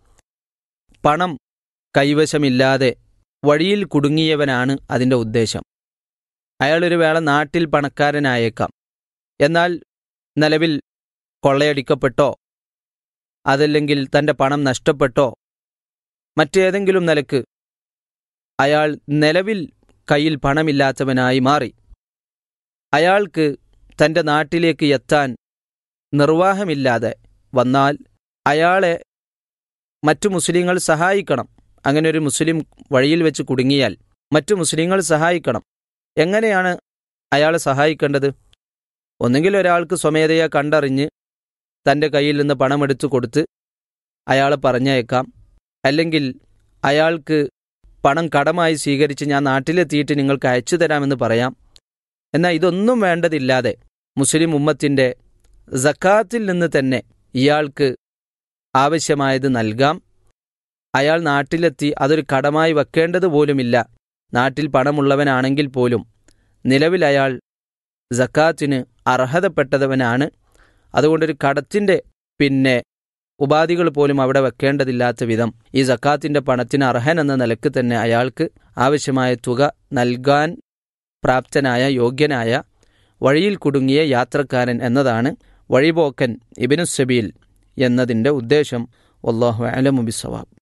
പണം കൈവശമില്ലാതെ വഴിയിൽ കുടുങ്ങിയവനാണ് അതിൻ്റെ ഉദ്ദേശം. അയാളൊരു വേള നാട്ടിൽ പണക്കാരനായേക്കാം, എന്നാൽ നിലവിൽ കൊള്ളയടിക്കപ്പെട്ടോ അതല്ലെങ്കിൽ തൻ്റെ പണം നഷ്ടപ്പെട്ടോ മറ്റേതെങ്കിലും നിലക്ക് അയാൾ നിലവിൽ കയ്യിൽ പണമില്ലാത്തവനായി മാറി. അയാൾക്ക് തൻ്റെ നാട്ടിലേക്ക് എത്താൻ നിർവാഹമില്ലാതെ വന്നാൽ അയാളെ മറ്റു മുസ്ലിങ്ങൾ സഹായിക്കണം. അങ്ങനെ ഒരു മുസ്ലിം വഴിയിൽ വെച്ച് കുടുങ്ങിയാൽ മറ്റു മുസ്ലിങ്ങൾ സഹായിക്കണം. എങ്ങനെയാണ് അയാളെ സഹായിക്കേണ്ടത്? ഒന്നെങ്കിൽ ഒരാൾക്ക് സ്വമേധയാ കണ്ടറിഞ്ഞ് തൻ്റെ കയ്യിൽ നിന്ന് പണമെടുത്തു കൊടുത്ത് അയാളെ പറഞ്ഞയക്കാം, അല്ലെങ്കിൽ അയാൾക്ക് പണം കടമായി സ്വീകരിച്ച് ഞാൻ നാട്ടിലെത്തിയിട്ട് നിങ്ങൾക്ക് അയച്ചു തരാമെന്ന് പറയാം. എന്നാൽ ഇതൊന്നും വേണ്ടതില്ലാതെ മുസ്ലിം ഉമ്മത്തിൻ്റെ സക്കാത്തിൽ നിന്ന് തന്നെ ഇയാൾക്ക് ആവശ്യമായത് നൽകാം. അയാൾ നാട്ടിലെത്തി അതൊരു കടമായി വെക്കേണ്ടത് പോലുമില്ല. നാട്ടിൽ പണമുള്ളവനാണെങ്കിൽ പോലും നിലവിൽ അയാൾ സക്കാത്തിന് അർഹതപ്പെട്ടവനാണ്. അതുകൊണ്ടൊരു കടത്തിൻ്റെ പിന്നെ ഉപാധികൾ പോലും അവിടെ വെക്കേണ്ടതില്ലാത്ത വിധം ഈ സക്കാത്തിൻ്റെ പണത്തിന് അർഹൻ എന്ന നിലക്ക് തന്നെ അയാൾക്ക് ആവശ്യമായ തുക നൽകാൻ പ്രാപ്തനായ യോഗ്യനായ വഴിയിൽ കുടുങ്ങിയ യാത്രക്കാരൻ എന്നതാണ് വഴിപോക്കൻ ഇബ്നു സബീൽ എന്നതിൻ്റെ ഉദ്ദേശം. വല്ലാഹു അഅലമു ബിസ്സവാബ്.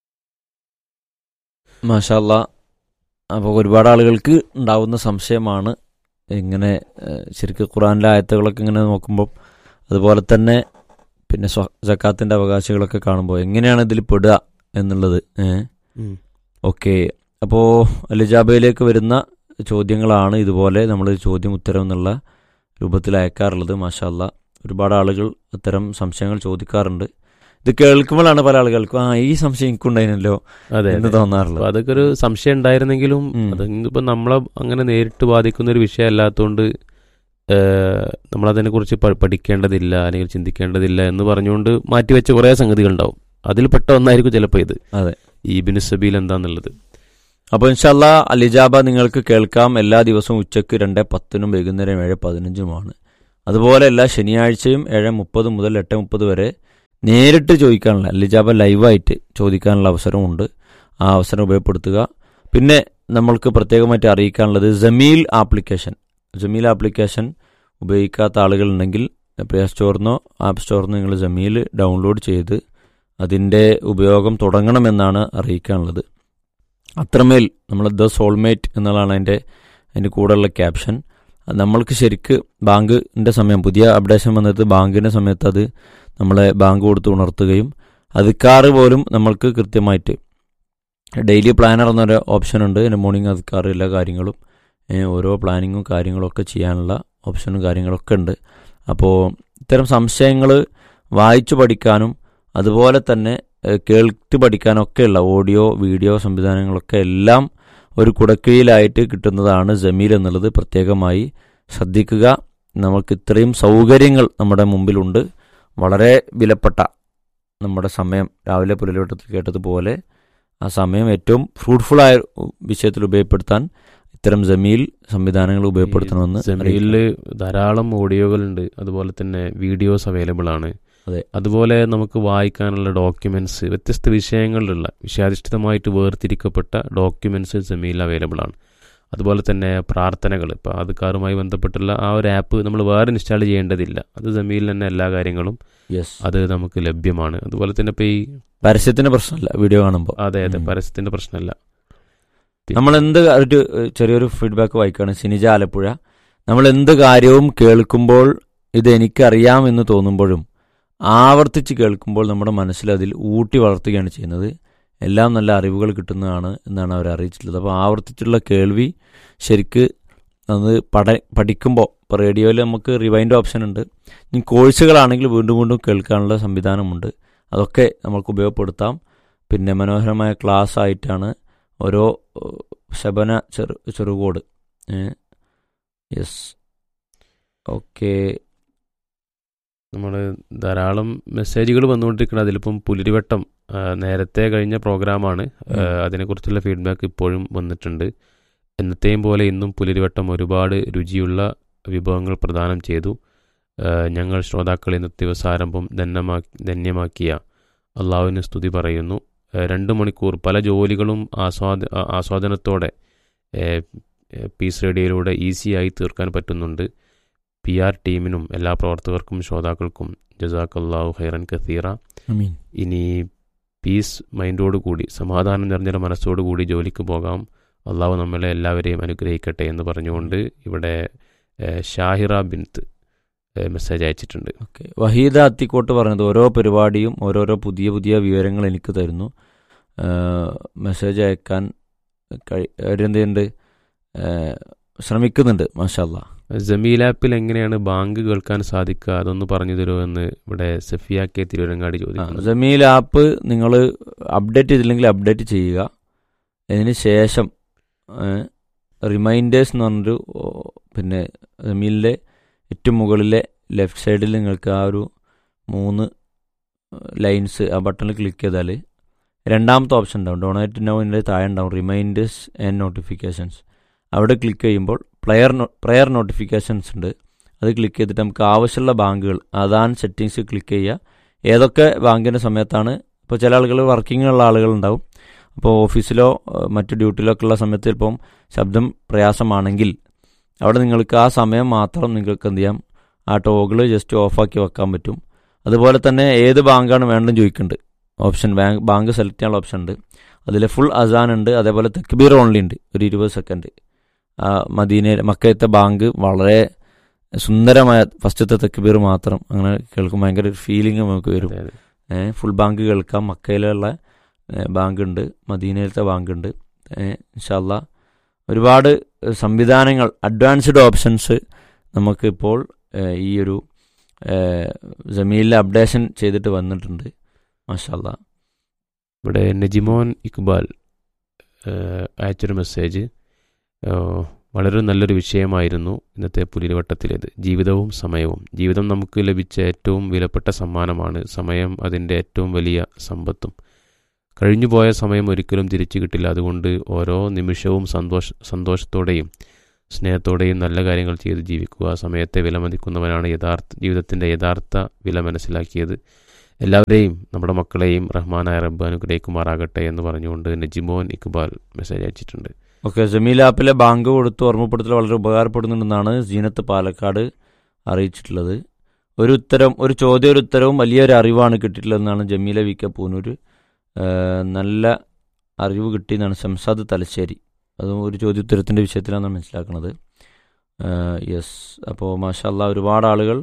മാഷാ അല്ലാഹ്. അപ്പോൾ ഒരുപാട് ആളുകൾക്ക് ഉണ്ടാവുന്ന സംശയമാണ് ഇങ്ങനെ ശരിക്കും ഖുർആനിലെ ആയത്തുകളൊക്കെ ഇങ്ങനെ നോക്കുമ്പോൾ, അതുപോലെ തന്നെ പിന്നെ സക്കാത്തിൻ്റെ അവകാശികളൊക്കെ കാണുമ്പോൾ എങ്ങനെയാണ് ഇതിൽ പെടുക എന്നുള്ളത്. ഓക്കെ, അപ്പോൾ അലിജാബയിലേക്ക് വരുന്ന ചോദ്യങ്ങളാണ് ഇതുപോലെ നമ്മൾ ചോദ്യം ഉത്തരം എന്നുള്ള രൂപത്തിൽ അയക്കാറുള്ളത്. മാഷാ അല്ലാഹ്. ഒരുപാട് ആളുകൾ അത്തരം സംശയങ്ങൾ ചോദിക്കാറുണ്ട്. ഇത് കേൾക്കുമ്പോഴാണ് പല ആളുകൾക്കും ആ ഈ സംശയം എനിക്കുണ്ടായിരുന്നല്ലോ എന്ന് തോന്നാറുള്ളത്. അതൊക്കെ ഒരു സംശയം ഉണ്ടായിരുന്നെങ്കിലും അത് ഇപ്പം നമ്മളെ അങ്ങനെ നേരിട്ട് ബാധിക്കുന്ന ഒരു വിഷയം അല്ലാത്തതുകൊണ്ട് നമ്മളതിനെ കുറിച്ച് പഠിക്കേണ്ടതില്ല അല്ലെങ്കിൽ ചിന്തിക്കേണ്ടതില്ല എന്ന് പറഞ്ഞുകൊണ്ട് മാറ്റിവെച്ച കുറേ സംഗതികൾ ഉണ്ടാവും. അതിൽ പെട്ട ഒന്നായിരിക്കും ചിലപ്പോൾ ഇത്. അതെ, ഈ ഇബ്നു സബീൽ എന്താന്നുള്ളത്. അപ്പോൾ ഇൻഷാ അല്ലാഹ് അലിജാബ നിങ്ങൾക്ക് കേൾക്കാം എല്ലാ ദിവസവും ഉച്ചയ്ക്ക് രണ്ട് പത്തിനും വൈകുന്നേരം ഏഴ് പതിനഞ്ചുമാണ്. അതുപോലെ എല്ലാ ശനിയാഴ്ചയും ഏഴ് മുപ്പത് മുതൽ എട്ട് മുപ്പത് വരെ നേരിട്ട് ചോദിക്കാനുള്ള അലിജാബ ലൈവായിട്ട് ചോദിക്കാനുള്ള അവസരമുണ്ട്. ആ അവസരം ഉപയോഗപ്പെടുത്തുക. പിന്നെ നമ്മൾക്ക് പ്രത്യേകമായിട്ട് അറിയിക്കാനുള്ളത് ജമീൽ ആപ്ലിക്കേഷൻ ജമീൽ ആപ്ലിക്കേഷൻ ഉപയോഗിക്കാത്ത ആളുകളുണ്ടെങ്കിൽ പ്ലേ സ്റ്റോറിനോ ആപ്പ് സ്റ്റോറിനോ നിങ്ങൾ ജമീൽ ഡൗൺലോഡ് ചെയ്ത് അതിൻ്റെ ഉപയോഗം തുടങ്ങണമെന്നാണ് അറിയിക്കാനുള്ളത്. അത്രമേൽ നമ്മൾ ദ സോൾമേറ്റ് എന്നുള്ളതാണ് അതിൻ്റെ അതിൻ്റെ കൂടെയുള്ള ക്യാപ്ഷൻ. നമ്മൾക്ക് ശരിക്ക് ബാങ്കിൻ്റെ സമയം പുതിയ അപ്ഡേഷൻ വന്നത് ബാങ്കിൻ്റെ സമയത്ത് അത് നമ്മളെ ബാങ്ക് കൊടുത്ത് ഉണർത്തുകയും അധികാർ പോലും നമ്മൾക്ക് കൃത്യമായിട്ട് ഡെയിലി പ്ലാനർ എന്നൊരു ഓപ്ഷൻ ഉണ്ട്. അതിൻ്റെ മോർണിംഗ് അധികാർ എല്ലാ കാര്യങ്ങളും ഓരോ പ്ലാനിങ്ങും കാര്യങ്ങളൊക്കെ ചെയ്യാനുള്ള ഓപ്ഷനും കാര്യങ്ങളൊക്കെ ഉണ്ട്. അപ്പോൾ ഇത്തരം സംശയങ്ങൾ വായിച്ചു പഠിക്കാനും അതുപോലെ തന്നെ കേൾട്ട് പഠിക്കാനൊക്കെയുള്ള ഓഡിയോ വീഡിയോ സംവിധാനങ്ങളൊക്കെ എല്ലാം ഒരു കുടക്കീഴിലായിട്ട് കിട്ടുന്നതാണ് ജമീൽ എന്നുള്ളത് പ്രത്യേകമായി ശ്രദ്ധിക്കുക. നമുക്ക് ഇത്രയും സൗകര്യങ്ങൾ നമ്മുടെ മുമ്പിലുണ്ട്. വളരെ വിലപ്പെട്ട നമ്മുടെ സമയം രാവിലെ പുലരിവട്ടത്തിൽ കേട്ടതുപോലെ ആ സമയം ഏറ്റവും ഫ്രൂട്ട്ഫുള്ളായ വിഷയത്തിൽ ഉപയോഗപ്പെടുത്താൻ ഇത്തരം ജമീൽ സംവിധാനങ്ങൾ ഉപയോഗപ്പെടുത്തണമെന്ന്. ജമീലിൽ ധാരാളം ഓഡിയോകളുണ്ട്, അതുപോലെ തന്നെ വീഡിയോസ് അവൈലബിൾ ആണ്. അതെ, അതുപോലെ നമുക്ക് വായിക്കാനുള്ള ഡോക്യുമെന്റ്സ് വ്യത്യസ്ത വിഷയങ്ങളിലുള്ള വിഷയാധിഷ്ഠിതമായിട്ട് വേർതിരിക്കപ്പെട്ട ഡോക്യുമെന്റ്സ് ജമീൽ അവൈലബിൾ ആണ്. അതുപോലെ തന്നെ പ്രാർത്ഥനകൾ, ഇപ്പോൾ അതുകാരുമായി ബന്ധപ്പെട്ടുള്ള ആ ഒരു ആപ്പ് നമ്മൾ വേറെ ഇൻസ്റ്റാൾ ചെയ്യേണ്ടതില്ല. അത് ജമീലിൽ തന്നെ എല്ലാ കാര്യങ്ങളും അത് നമുക്ക് ലഭ്യമാണ്. അതുപോലെ തന്നെ ഇപ്പോൾ ഈ പരസ്യത്തിന്റെ പ്രശ്നമല്ല വീഡിയോ കാണുമ്പോൾ. അതെ അതെ പരസ്യത്തിന്റെ പ്രശ്നമല്ല. നമ്മൾ എന്ത് ഒരു ചെറിയൊരു ഫീഡ്ബാക്ക് വായിക്കുകയാണ് സിനിജ ആലപ്പുഴ. നമ്മൾ എന്ത് കാര്യവും കേൾക്കുമ്പോൾ ഇത് എനിക്കറിയാമെന്ന് തോന്നുമ്പോഴും ആവർത്തിച്ച് കേൾക്കുമ്പോൾ നമ്മുടെ മനസ്സിൽ അതിൽ ഊട്ടി വളർത്തുകയാണ് ചെയ്യുന്നത്. എല്ലാം നല്ല അറിവുകൾ കിട്ടുന്നതാണ് എന്നാണ് അവർ അറിയിച്ചിട്ടുള്ളത്. അപ്പോൾ ആവർത്തിച്ചുള്ള കേൾവി ശരിക്ക് അത് പഠ പഠിക്കുമ്പോൾ ഇപ്പോൾ റേഡിയോയിൽ നമുക്ക് റിവൈൻഡ് ഓപ്ഷൻ ഉണ്ട്. ഇനി കോഴ്സുകളാണെങ്കിൽ വീണ്ടും വീണ്ടും കേൾക്കാനുള്ള സംവിധാനമുണ്ട്. അതൊക്കെ നമുക്ക് ഉപയോഗപ്പെടുത്താം. പിന്നെ മനോഹരമായ ക്ലാസ് ആയിട്ടാണ് ഓരോ ശബന ചെറു ചെറുകോട് യെസ് ഓക്കെ. നമ്മൾ ധാരാളം മെസ്സേജുകൾ വന്നുകൊണ്ടിരിക്കുന്നത്. അതിലിപ്പം പുലരിവട്ടം നേരത്തെ കഴിഞ്ഞ പ്രോഗ്രാമാണ്. അതിനെക്കുറിച്ചുള്ള ഫീഡ്ബാക്ക് ഇപ്പോഴും വന്നിട്ടുണ്ട്. എന്നത്തെയും പോലെ ഇന്നും പുലരിവട്ടം ഒരുപാട് രുചിയുള്ള വിഭവങ്ങൾ പ്രദാനം ചെയ്തു. ഞങ്ങൾ ശ്രോതാക്കൾ ഇന്നത്തെ ദിവസാരംഭം ധന്യമാക്കി ധന്യമാക്കിയ അള്ളാഹുവിന് സ്തുതി പറയുന്നു. രണ്ട് മണിക്കൂർ പല ജോലികളും ആസ്വാദ ആസ്വാദനത്തോടെ പീസ് റേഡിയോയിലൂടെ ഈസിയായി തീർക്കാൻ പറ്റുന്നുണ്ട്. പി ആർ ടീമിനും എല്ലാ പ്രവർത്തകർക്കും ശ്രോതാക്കൾക്കും ജസാക്കല്ലാഹു ഖൈറൻ കസീറ. ഇനി പീസ് മൈൻഡോടുകൂടി സമാധാനം നിറഞ്ഞ മനസ്സോടുകൂടി ജോലിക്ക് പോകാം. അള്ളാഹു നമ്മളെ എല്ലാവരെയും അനുഗ്രഹിക്കട്ടെ എന്ന് പറഞ്ഞുകൊണ്ട് ഇവിടെ ഷാഹിറ ബിൻത്ത് മെസ്സേജ് അയച്ചിട്ടുണ്ട്. ഓക്കെ. വഹീദ അത്തിക്കോട്ട് പറഞ്ഞത് ഓരോ പരിപാടിയും ഓരോരോ പുതിയ പുതിയ വിവരങ്ങൾ എനിക്ക് തരുന്നു. മെസ്സേജ് അയക്കാൻ കഴിയുന്നുണ്ട്, ശ്രമിക്കുന്നുണ്ട്. മാഷാ അല്ലാഹ്. ജമീൽ ആപ്പിൽ എങ്ങനെയാണ് ബാങ്ക് കേൾക്കാൻ സാധിക്കുക, അതൊന്ന് പറഞ്ഞു തരുമോ എന്ന് ഇവിടെ സഫിയ കെ തിരുവരങ്ങാടി ചോദിക്കുന്നു. ജമീൽ ആപ്പ് നിങ്ങൾ അപ്ഡേറ്റ് ചെയ്തില്ലെങ്കിൽ അപ്ഡേറ്റ് ചെയ്യുക. അതിന് ശേഷം റിമൈൻഡേഴ്സ് എന്ന് പറഞ്ഞൊരു പിന്നെ ജമീലിൻ്റെ ഏറ്റവും മുകളിലെ ലെഫ്റ്റ് സൈഡിൽ നിങ്ങൾക്ക് ആ ഒരു മൂന്ന് ലൈൻസ് ആ ബട്ടണിൽ ക്ലിക്ക് ചെയ്താൽ രണ്ടാമത്തെ ഓപ്ഷൻ ഉണ്ടാവും. ഡൊണേറ്റ് നൗ ഇതിൻ്റെ താഴെ ഉണ്ടാവും റിമൈൻഡേഴ്സ് ആൻഡ് നോട്ടിഫിക്കേഷൻസ്. അവിടെ ക്ലിക്ക് ചെയ്യുമ്പോൾ പ്ലെയർ പ്രെയർ നോട്ടിഫിക്കേഷൻസ് ഉണ്ട്. അത് ക്ലിക്ക് ചെയ്തിട്ട് നമുക്ക് ആവശ്യമുള്ള ബാങ്കുകൾ അതാണ് സെറ്റിങ്സ് ക്ലിക്ക് ചെയ്യുക. ഏതൊക്കെ ബാങ്കിൻ്റെ സമയത്താണ് ഇപ്പോൾ ചില ആളുകൾ വർക്കിംഗ് ഉള്ള ആളുകളുണ്ടാവും. അപ്പോൾ ഓഫീസിലോ മറ്റു ഡ്യൂട്ടിയിലോ ഒക്കെ ഉള്ള സമയത്ത് ചിലപ്പം ശബ്ദം പ്രയാസമാണെങ്കിൽ അവിടെ നിങ്ങൾക്ക് ആ സമയം മാത്രം നിങ്ങൾക്ക് എന്ത് ചെയ്യാം, ആ ടോഗിൾ ജസ്റ്റ് ഓഫാക്കി വെക്കാൻ പറ്റും. അതുപോലെ തന്നെ ഏത് ബാങ്കാണ് വേണ്ടതെന്ന് ചോദിക്കുന്നുണ്ട്. ഓപ്ഷൻ ബാങ്ക് ബാങ്ക് സെലക്ട് ചെയ്യാനുള്ള ഓപ്ഷൻ ഉണ്ട്. അതിൽ ഫുൾ അസാൻ ഉണ്ട്, അതേപോലെ തക്ബീർ ഓൺലി ഉണ്ട് ഒരു ഇരുപത് സെക്കൻഡ്. മദീന മക്കയത്തെ ബാങ്ക് വളരെ സുന്ദരമായ ഫസ്റ്റത്തെ തക്ബീർ മാത്രം അങ്ങനെ കേൾക്കും, ഭയങ്കര ഒരു ഫീലിംഗ് നമുക്ക് വരും. ഫുൾ ബാങ്ക് കേൾക്കാം. മക്കയിലുള്ള ബാങ്ക് ഉണ്ട്, മദീനയിലത്തെ ബാങ്ക് ഉണ്ട്. ഇൻഷാ അല്ലാ ഒരുപാട് സംവിധാനങ്ങൾ അഡ്വാൻസ്ഡ് ഓപ്ഷൻസ് നമുക്കിപ്പോൾ ഈ ഒരു ജമീലിൽ അപ്ഡേഷൻ ചെയ്തിട്ട് വന്നിട്ടുണ്ട്. മാഷാ അല്ലാ. ഇവിടെ നജിമോൻ ഇക്ബാൽ അയച്ചൊരു മെസ്സേജ്, വളരെ നല്ലൊരു വിഷയമായിരുന്നു ഇന്നത്തെ പുലിവട്ടത്തിലേത്. ജീവിതവും സമയവും. ജീവിതം നമുക്ക് ലഭിച്ച ഏറ്റവും വിലപ്പെട്ട സമ്മാനമാണ്. സമയം അതിൻ്റെ ഏറ്റവും വലിയ സമ്പത്തും. കഴിഞ്ഞുപോയ സമയം ഒരിക്കലും തിരിച്ചു കിട്ടില്ല. അതുകൊണ്ട് ഓരോ നിമിഷവും സന്തോഷ സന്തോഷത്തോടെയും സ്നേഹത്തോടെയും നല്ല കാര്യങ്ങൾ ചെയ്ത് ജീവിക്കുക. സമയത്തെ വിലമതിക്കുന്നവനാണ് യഥാർത്ഥ ജീവിതത്തിൻ്റെ യഥാർത്ഥ വില മനസ്സിലാക്കിയത്. എല്ലാവരെയും നമ്മുടെ മക്കളെയും റഹ്മാനായ റബ്ബ് അനുഗ്രഹിക്കുമാറാകട്ടെ എന്ന് പറഞ്ഞുകൊണ്ട് നജിമോൻ ഇക്ബാൽ മെസ്സേജ് അയച്ചിട്ടുണ്ട്. ഓക്കെ. ജമീൽ ആപ്പിലെ ബാങ്ക് കൊടുത്ത് ഓർമ്മപ്പെടുത്തൽ വളരെ ഉപകാരപ്പെടുന്നുണ്ടെന്നാണ് ജീനത്ത് പാലക്കാട് അറിയിച്ചിട്ടുള്ളത്. ഒരു ഉത്തരം ഒരു ചോദ്യം ഒരു ഉത്തരവും വലിയൊരു അറിവാണ് കിട്ടിയിട്ടുള്ളതെന്നാണ് ജമീല വി കെ പൂനൂർ. നല്ല അറിവ് കിട്ടിയെന്നാണ് ശംസാദ് തലശ്ശേരി. അതും ഒരു ചോദ്യോത്തരത്തിൻ്റെ വിഷയത്തിലാണ് മനസ്സിലാക്കുന്നത്. യെസ്. അപ്പോൾ മാഷാ അല്ലാ ഒരുപാട് ആളുകൾ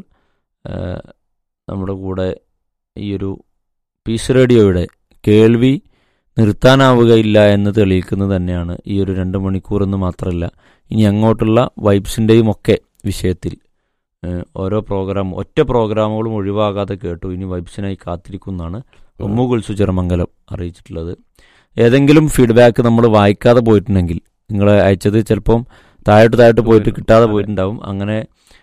നമ്മുടെ കൂടെ ഈ ഒരു പീസ് റേഡിയോയുടെ കേൾവി നിർത്താനാവുകയില്ല എന്ന് തെളിയിക്കുന്നത് തന്നെയാണ് ഈ ഒരു രണ്ട് മണിക്കൂറെന്ന് മാത്രമല്ല ഇനി അങ്ങോട്ടുള്ള വൈബ്സിൻ്റെയും ഒക്കെ വിഷയത്തിൽ ഓരോ പ്രോഗ്രാം ഒറ്റ പ്രോഗ്രാമുകളും ഒഴിവാകാതെ കേട്ടു. ഇനി വൈബ്സിനായി കാത്തിരിക്കുന്നതാണ് ഉമ്മു കുൽസു ചെറുമംഗലം അറിയിച്ചിട്ടുള്ളത്. ഏതെങ്കിലും ഫീഡ്ബാക്ക് നമ്മൾ വായിക്കാതെ പോയിട്ടുണ്ടെങ്കിൽ നിങ്ങൾ അയച്ചത് ചിലപ്പം താഴോട്ട് താഴോട്ട് പോയിട്ട് കിട്ടാതെ പോയിട്ടുണ്ടാവും. അങ്ങനെ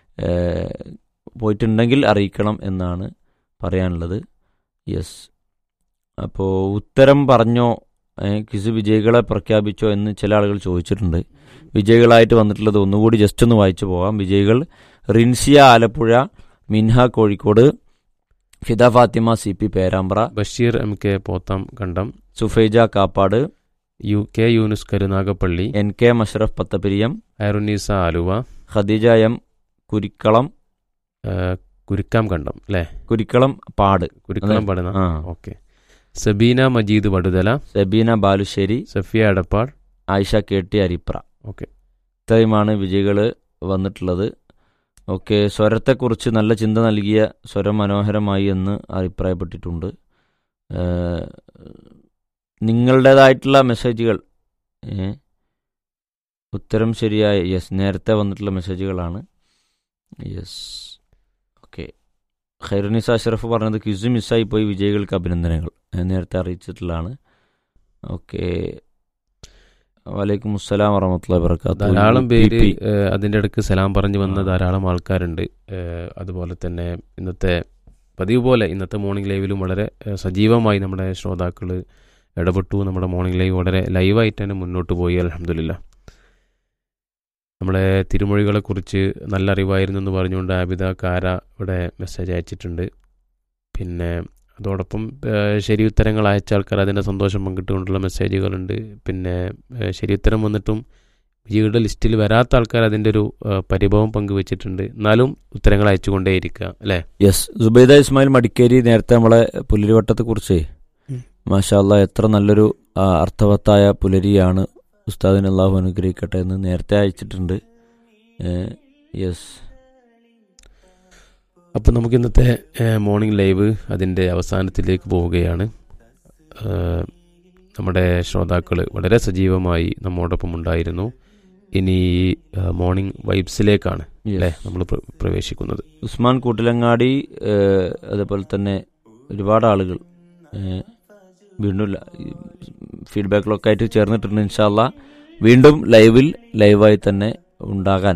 പോയിട്ടുണ്ടെങ്കിൽ അറിയിക്കണം എന്നാണ് പറയാനുള്ളത്. യെസ്. അപ്പോൾ ഉത്തരം പറഞ്ഞോ, ക്വിസ് വിജയികളെ പ്രഖ്യാപിച്ചോ എന്ന് ചില ആളുകൾ ചോദിച്ചിട്ടുണ്ട്. വിജയികളായിട്ട് വന്നിട്ടുള്ളത് ഒന്നുകൂടി ജസ്റ്റ് ഒന്ന് വായിച്ചു പോകാം. വിജയികൾ റിൻസിയ ആലപ്പുഴ, മിൻഹ Kozhikode, Fida Fathima C P Perambra, Basheer M K പോത്താം കണ്ടം, Sufaija Kappad, U K Yunus Karunagappally, N K Musharaf Pathappiriyam, Hairunisa Aluva, Khadija M Kurikkalam കുരിക്കാം കണ്ടം അല്ലേ കുരിക്കളം പാട് കുരിക്കളം പാടുന്ന okay. Sabeena Majeed Vaduthala, Sabeena Balussery, Safiya Edappad, Ayisha K T Aripra. Okay, ഇത്രയുമാണ് വിജയികൾ വന്നിട്ടുള്ളത്. ഓക്കെ, സ്വരത്തെക്കുറിച്ച് നല്ല ചിന്ത നൽകിയ സ്വരം മനോഹരമായി എന്ന് അഭിപ്രായപ്പെട്ടിട്ടുണ്ട്. നിങ്ങളുടേതായിട്ടുള്ള മെസ്സേജുകൾ ഉത്തരം ശരിയായ യെസ് നേരത്തെ വന്നിട്ടുള്ള മെസ്സേജുകളാണ്. Yes, okay. ഖൈറുനിസ അഷ്റഫ് പറഞ്ഞത് ക്വിസ് മിസ്സായി പോയി, വിജയികൾക്ക് അഭിനന്ദനങ്ങൾ നേരത്തെ അറിയിച്ചിട്ടുള്ളതാണ്. ഓക്കെ, വലൈക്കും അസ്സലാം വറഹ്മത്തുള്ളാഹി വബറകാതുഹു. ധാരാളം പേര് അതിൻ്റെ ഇടയ്ക്ക് സലാം പറഞ്ഞു വന്ന ധാരാളം ആൾക്കാരുണ്ട്. അതുപോലെ തന്നെ ഇന്നത്തെ പതിവ് പോലെ ഇന്നത്തെ മോർണിംഗ് ലൈവിലും വളരെ സജീവമായി നമ്മുടെ ശ്രോതാക്കൾ ഇടപെട്ടു. നമ്മുടെ മോർണിംഗ് ലൈവ് വളരെ ലൈവായിട്ട് തന്നെ മുന്നോട്ട് പോയി. അൽഹംദുലില്ലാഹ്. നമ്മുടെ തിരുമൊഴികളെക്കുറിച്ച് നല്ല അറിവായിരുന്നു എന്ന് പറഞ്ഞുകൊണ്ട് ആബിദ കാര ഇവിടെ മെസ്സേജ് അയച്ചിട്ടുണ്ട്. പിന്നെ അതോടൊപ്പം ശരി ഉത്തരങ്ങൾ അയച്ച ആൾക്കാർ അതിൻ്റെ സന്തോഷം പങ്കിട്ടുകൊണ്ടുള്ള മെസ്സേജുകളുണ്ട്. പിന്നെ ശരി ഉത്തരം വന്നിട്ടും വിജയികളുടെ ലിസ്റ്റിൽ വരാത്ത ആൾക്കാർ അതിൻ്റെ ഒരു പരിഭവം പങ്കുവെച്ചിട്ടുണ്ട്. എന്നാലും ഉത്തരങ്ങൾ അയച്ചുകൊണ്ടേയിരിക്കുക അല്ലേ? യെസ്. സുബൈദ ഇസ്മായിൽ മടിക്കേരി നേരത്തെ നമ്മളെ പുലരിവട്ടത്തെക്കുറിച്ച് മാഷാ അല്ലാഹ് എത്ര നല്ലൊരു അർത്ഥവത്തായ പുലരിയാണ്, ഉസ്താദിന് അല്ലാഹു അനുഗ്രഹിക്കട്ടെ എന്ന് നേരത്തെ അയച്ചിട്ടുണ്ട്. യെസ്. അപ്പോൾ നമുക്ക് ഇന്നത്തെ മോർണിംഗ് ലൈവ് അതിൻ്റെ അവസാനത്തിലേക്ക് പോവുകയാണ്. നമ്മുടെ ശ്രോതാക്കൾ വളരെ സജീവമായി നമ്മോടൊപ്പം ഉണ്ടായിരുന്നു. ഇനി മോർണിംഗ് വൈബ്സിലേക്കാണ് അല്ലേ നമ്മൾ പ്രവേശിക്കുന്നത്. ഉസ്മാൻ കൂട്ടിലങ്ങാടി, അതേപോലെ തന്നെ ഒരുപാട് ആളുകൾ വീണ്ടും ഫീഡ്ബാക്കിലൊക്കെ ആയിട്ട് ചേർന്നിട്ടുണ്ട്. ഇൻഷാ അല്ലാഹ് വീണ്ടും ലൈവിൽ ലൈവായി തന്നെ ഉണ്ടാകാൻ.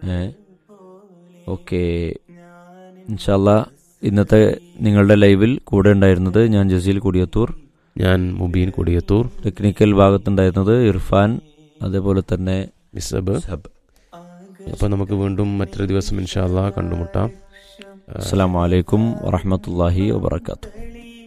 ഓക്കെ, ഇൻഷാ അല്ലാഹ് ഇന്നത്തെ നിങ്ങളുടെ ലൈവിൽ കൂടെ ഉണ്ടായിരുന്നത് ഞാൻ ജസീൽ കൊടിയത്തൂർ, ഞാൻ മുബീൻ കൊടിയത്തൂർ, ടെക്നിക്കൽ ഭാഗത്തുണ്ടായിരുന്നത് ഇർഫാൻ, അതേപോലെ തന്നെ മിസബ്. അപ്പോൾ നമുക്ക് വീണ്ടും മറ്റൊരു ദിവസം ഇൻഷാ അല്ലാഹ് കണ്ടുമുട്ടാം. അസ്സലാമു അലൈക്കും വറഹ്മത്തുള്ളാഹി വബറകാതുഹു.